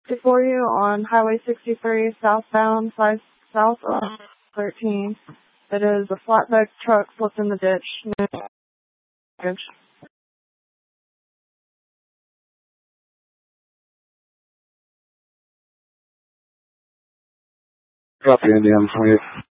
before you on Highway 63 southbound, south of 13. It is a flatbed truck flipped in the ditch. Copy, Indiana 28.